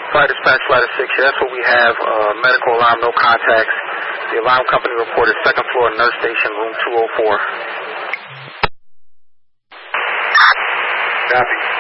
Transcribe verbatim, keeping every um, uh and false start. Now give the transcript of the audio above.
Fire dispatch ladder six, yeah, that's what we have. Uh, medical alarm, no contacts. The alarm company reported second floor nurse station, room two oh four. Copy.